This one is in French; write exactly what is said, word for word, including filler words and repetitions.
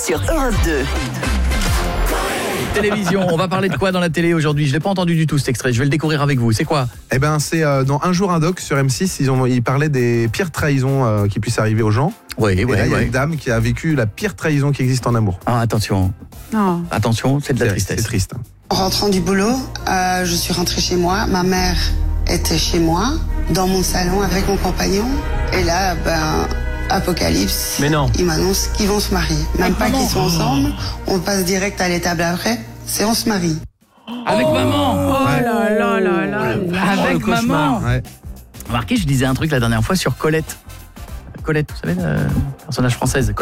sur Europe deux. Télévision, on va parler de quoi dans la télé aujourd'hui? Je l'ai pas entendu du tout cet extrait, je vais le découvrir avec vous. C'est quoi? Eh ben c'est euh, dans Un jour un doc sur M six, ils, ont, ils parlaient des pires trahisons euh, qui puissent arriver aux gens. Oui, Et oui, là, il y a oui. une dame qui a vécu la pire trahison qui existe en amour. Ah, attention, Oh. attention, c'est de la C'est- tristesse. C'est triste. En rentrant du boulot, euh, je suis rentrée chez moi. Ma mère était chez moi, dans mon salon avec mon compagnon. Et là, ben, apocalypse. Mais non. Ils m'annoncent qu'ils vont se marier. Même pas qu'ils sont ensemble. On passe direct à l'étape après. C'est on se marie. Avec maman. Oh là là là là. Avec le maman. cauchemar. Ouais. Remarquez, je disais un truc la dernière fois sur Colette. Colette, vous savez, le personnage française.